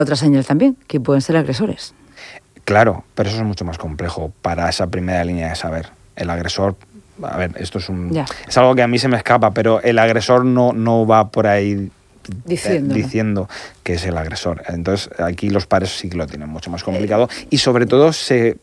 Otra señal también, que pueden ser agresores. Claro, pero eso es mucho más complejo para esa primera línea de saber. El agresor, a ver, esto es algo que a mí se me escapa, pero el agresor no va por ahí diciendo que es el agresor. Entonces aquí los padres sí que lo tienen mucho más complicado y sobre todo se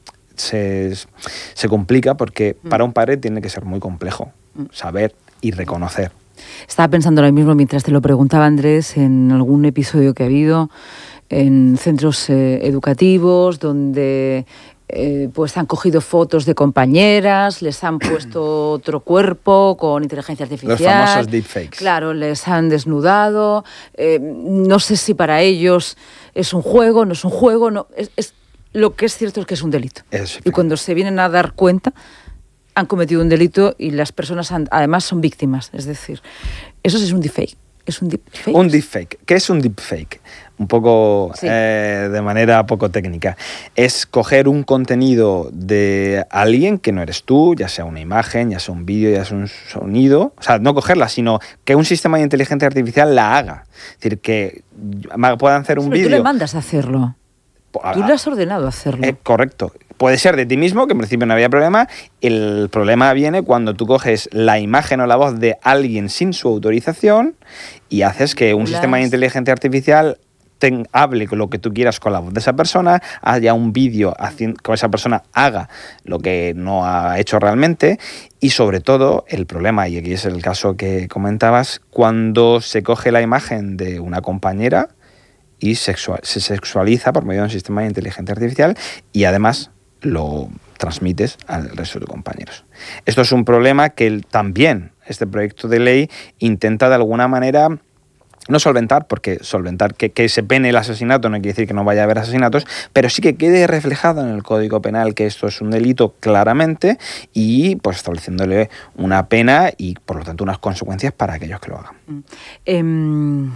complica porque para un padre tiene que ser muy complejo saber y reconocer. Estaba pensando ahora mismo, mientras te lo preguntaba, Andrés, en algún episodio que ha habido en centros educativos donde pues han cogido fotos de compañeras, les han puesto otro cuerpo con inteligencia artificial. Los famosos deepfakes. Claro, les han desnudado. No sé si para ellos es un juego, no es un juego. No, lo que es cierto es que es un delito. Y cuando se vienen a dar cuenta, han cometido un delito y las personas además son víctimas. Es decir, eso sí es un deepfake. ¿Es un deepfake? Un deepfake. ¿Qué es un deepfake? Un poco de manera poco técnica. Es coger un contenido de alguien que no eres tú, ya sea una imagen, ya sea un vídeo, ya sea un sonido. O sea, no cogerla, sino que un sistema de inteligencia artificial la haga. Es decir, que puedan hacer un vídeo. Tú le mandas a hacerlo. Tú le has ordenado hacerlo. Correcto. Puede ser de ti mismo, que en principio no había problema. El problema viene cuando tú coges la imagen o la voz de alguien sin su autorización y haces que un sistema de inteligencia artificial hable con lo que tú quieras con la voz de esa persona, haya un vídeo que esa persona haga lo que no ha hecho realmente y sobre todo el problema, y aquí es el caso que comentabas, cuando se coge la imagen de una compañera y se sexualiza por medio de un sistema de inteligencia artificial y además lo transmites al resto de compañeros. Esto es un problema que también este proyecto de ley intenta de alguna manera no solventar, porque solventar que se pene el asesinato no quiere decir que no vaya a haber asesinatos, pero sí que quede reflejado en el Código Penal que esto es un delito claramente y pues estableciéndole una pena y por lo tanto unas consecuencias para aquellos que lo hagan.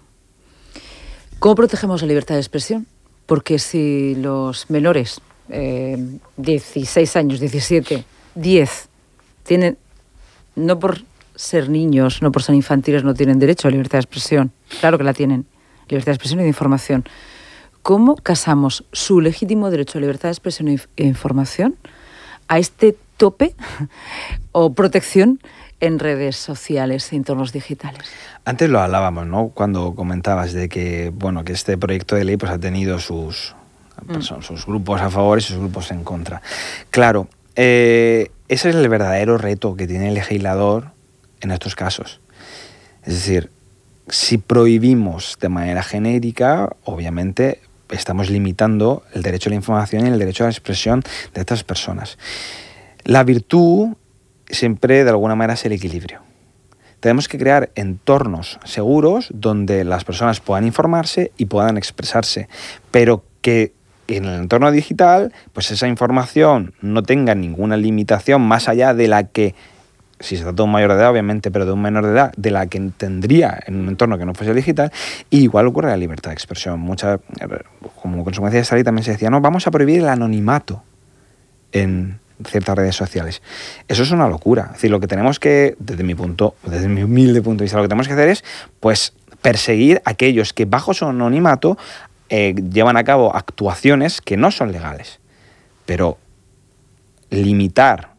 ¿Cómo protegemos la libertad de expresión? Porque si los menores, 16 años, 17, 10, tienen, no por ser niños, no por ser infantiles, no tienen derecho a libertad de expresión. Claro que la tienen, libertad de expresión y de información. ¿Cómo casamos su legítimo derecho a libertad de expresión e información a este tope o protección en redes sociales e entornos digitales? Antes lo hablábamos, ¿no? Cuando comentabas de que, bueno, que este proyecto de ley pues, ha tenido sus grupos a favor y sus grupos en contra. Claro, ese es el verdadero reto que tiene el legislador en estos casos. Es decir, si prohibimos de manera genérica, obviamente estamos limitando el derecho a la información y el derecho a la expresión de estas personas. La virtud siempre de alguna manera es el equilibrio. Tenemos que crear entornos seguros donde las personas puedan informarse y puedan expresarse, pero que en el entorno digital pues esa información no tenga ninguna limitación más allá de la que, si se trata de un mayor de edad, obviamente, pero de un menor de edad, de la que tendría en un entorno que no fuese digital, y igual ocurre la libertad de expresión. Como consecuencia de esta ley también se decía, no, vamos a prohibir el anonimato en ciertas redes sociales. Eso es una locura. Es decir, lo que tenemos que, desde mi humilde punto de vista, lo que tenemos que hacer es, pues, perseguir a aquellos que bajo su anonimato llevan a cabo actuaciones que no son legales. Pero limitar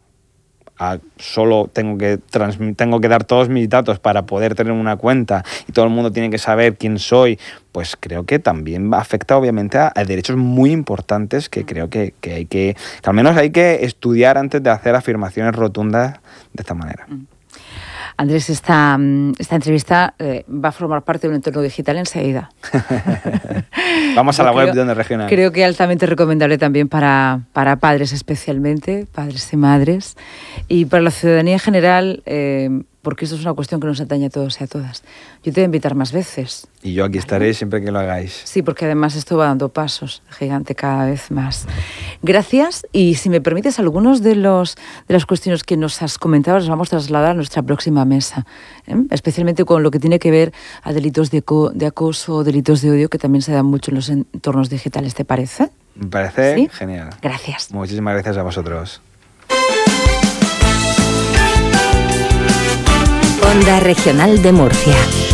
solo tengo que dar todos mis datos para poder tener una cuenta y todo el mundo tiene que saber quién soy, pues creo que también afecta obviamente a derechos muy importantes que creo que al menos hay que estudiar antes de hacer afirmaciones rotundas de esta manera. Andrés, esta entrevista va a formar parte de un entorno digital enseguida. Vamos a la web de Onda Regional. Creo que altamente recomendable también para padres especialmente, padres y madres, y para la ciudadanía en general, porque esto es una cuestión que nos atañe a todos y a todas. Yo te voy a invitar más veces. Y yo aquí estaré siempre que lo hagáis. Sí, porque además esto va dando pasos gigante cada vez más. Gracias, y si me permites, algunos de las cuestiones que nos has comentado los vamos a trasladar a nuestra próxima mesa, especialmente con lo que tiene que ver a delitos de acoso o delitos de odio que también se dan mucho en los entornos digitales. ¿Te parece? Me parece ¿Sí? Genial. Gracias. Muchísimas gracias a vosotros. Onda Regional de Murcia.